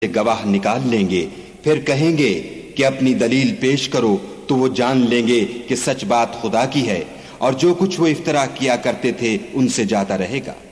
गवाह निकाल लेंगे, फिर कहेंगे कि अपनी दलील पेश करो, तो वो जान लेंगे कि सच बात खुदा की है और जो कुछ वो इफ्तरा किया करते थे उनसे जाता रहेगा।